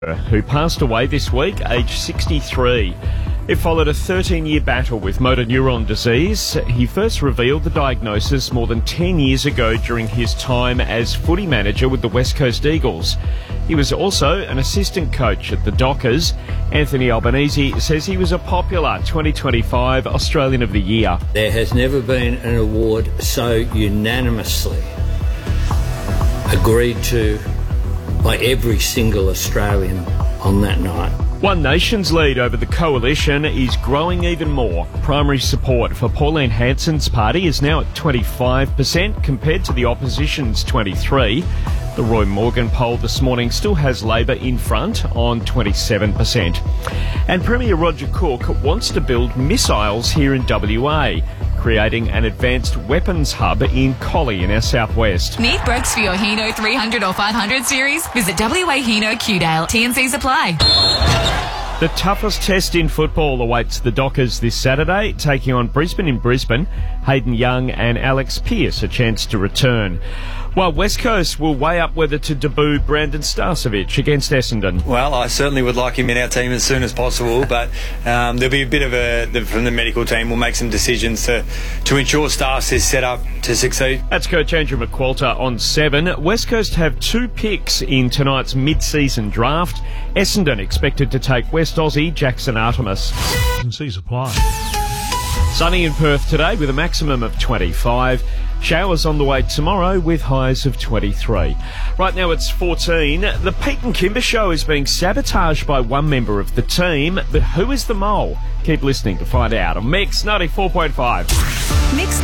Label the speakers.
Speaker 1: who passed away this week, aged 63. It followed a 13-year battle with motor neuron disease. He first revealed the diagnosis more than 10 years ago during his time as footy manager with the West Coast Eagles. He was also an assistant coach at the Dockers. Anthony Albanese says he was a popular 2025 Australian of the Year.
Speaker 2: There has never been an award so unanimously agreed to by every single Australian on that night.
Speaker 1: One Nation's lead over the Coalition is growing even more. Primary support for Pauline Hanson's party is now at 25% compared to the opposition's 23%. The Roy Morgan poll this morning still has Labor in front on 27%. And Premier Roger Cook wants to build missiles here in WA, creating an advanced weapons hub in Collie in our southwest.
Speaker 3: Need brakes for your Hino 300 or 500 series? Visit WA Hino Qdale. T&Cs apply.
Speaker 1: The toughest test in football awaits the Dockers this Saturday, taking on Brisbane in Brisbane. Hayden Young and Alex Pearce a chance to return. While West Coast will weigh up whether to debut Brandon Starcevic against Essendon.
Speaker 4: Well, I certainly would like him in our team as soon as possible, but there'll be a bit of from the medical team, we'll make some decisions to ensure Starce is set up to succeed.
Speaker 1: That's coach Andrew McQualter on 7. West Coast have 2 picks in tonight's mid-season draft. Essendon expected to take West Aussie Jackson Artemis.
Speaker 5: T&Cs apply.
Speaker 1: Sunny in Perth today with a maximum of 25. Showers on the way tomorrow with highs of 23. Right now it's 14. The Pete and Kimber show is being sabotaged by one member of the team, but who is the mole? Keep listening to find out on Mix 94.5.
Speaker 3: Mix